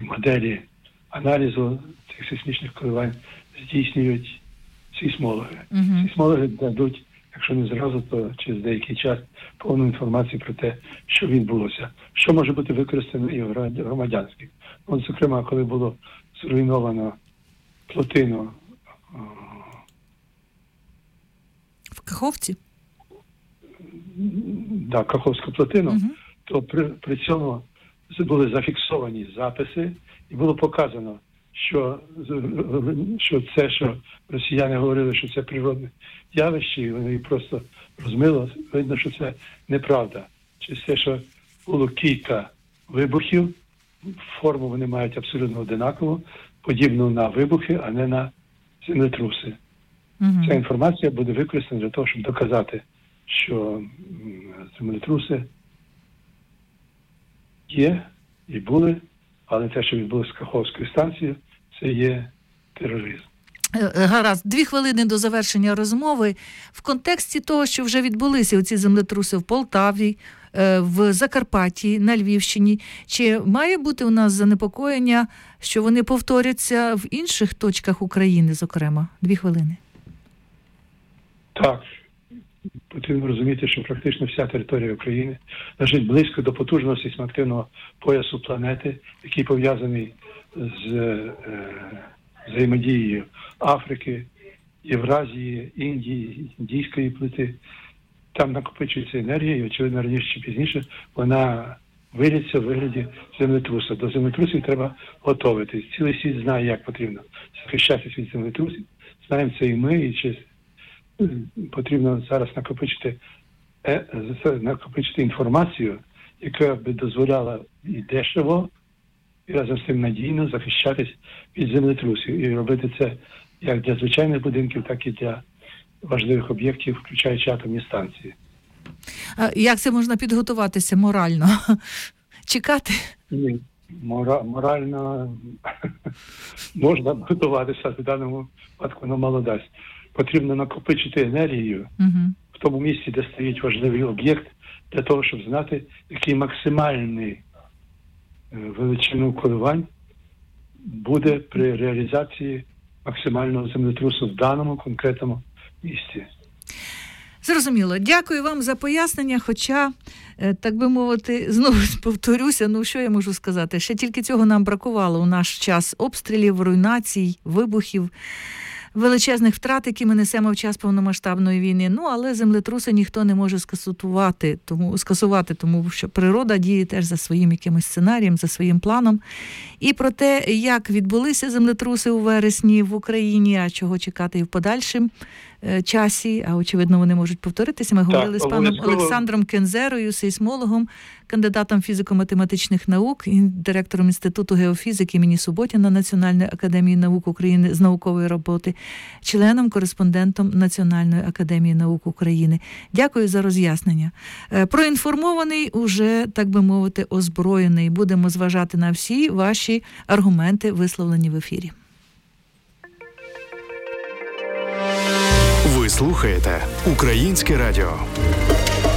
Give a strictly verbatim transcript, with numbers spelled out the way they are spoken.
моделі аналізу цих сейсмічних коливань здійснюють сейсмологи. Uh-huh. Сейсмологи дадуть, якщо не зразу, то через деякий час повну інформацію про те, що відбулося. Що може бути використано і в громадянських. От, зокрема, коли було зруйновано плотину в Каховці? Да, Каховську плотину, uh-huh. то при, при цьому були зафіксовані записи і було показано, що, що це, що росіяни говорили, що це природне явище, і вони просто розмило, видно, що це неправда. Через те, що було кілька вибухів, форму вони мають абсолютно одинакову, подібну на вибухи, а не на землетруси. Uh-huh. Ця інформація буде використана для того, щоб доказати, що землетруси є і були, але те, що відбулося з Каховською станцією, це є тероризм. Гаразд, дві хвилини до завершення розмови. В контексті того, що вже відбулися оці землетруси в Полтаві, в Закарпатті, на Львівщині, чи має бути у нас занепокоєння, що вони повторяться в інших точках України, зокрема? Дві хвилини. Так. Потрібно розуміти, що практично вся територія України лежить близько до потужного сейсмоактивного поясу планети, який пов'язаний з е, взаємодією Африки, Євразії, Індії, Індійської плити. Там накопичується енергія, і, очевидно, раніше чи пізніше вона виліться в вигляді землетрусу. До землетрусів треба готуватись. Цілий світ знає, як потрібно захищатися від землетрусів. Знаємо це і ми, і чи потрібно зараз накопичити, е, накопичити інформацію, яка би дозволяла і дешево, і разом з тим надійно захищатись від землетрусів. І робити це як для звичайних будинків, так і для важливих об'єктів, включаючи атомні станції. А як це можна підготуватися морально? Чекати? Ні, мора, морально можна готуватися, в даному випадку воно мало дасть. Потрібно накопичити енергію uh-huh. в тому місці, де стоїть важливий об'єкт, для того, щоб знати, який максимальний величину коливань буде при реалізації максимального землетрусу в даному конкретному місці. Зрозуміло. Дякую вам за пояснення, хоча, так би мовити, знову повторюся, ну що я можу сказати, ще тільки цього нам бракувало у наш час обстрілів, руйнацій, вибухів, величезних втрат, які ми несемо в час повномасштабної війни. Ну, але землетруси ніхто не може скасувати, тому, скасувати, тому що природа діє теж за своїм якимось сценарієм, за своїм планом. І про те, як відбулися землетруси у вересні в Україні, а чого чекати і в подальшим часі, а очевидно вони можуть повторитися. Ми так, говорили з паном Олександром Кензерою, сейсмологом, кандидатом фізико-математичних наук, і директором Інституту геофізики імені Суботіна Національної академії наук України з наукової роботи, членом-кореспондентом Національної академії наук України. Дякую за роз'яснення. Проінформований, уже, так би мовити, озброєний. Будемо зважати на всі ваші аргументи, висловлені в ефірі. Ви слухаєте Українське радіо.